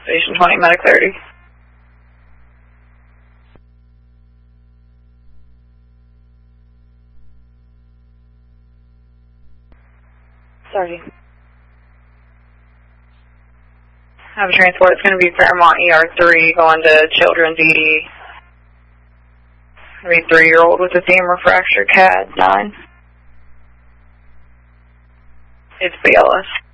Station 20, medic 30. Sorry. Have a transport. It's going to be Fairmont ER3 going to Children's ED. Going to be 3-year-old with a femur fracture, CAD 9. It's BLS.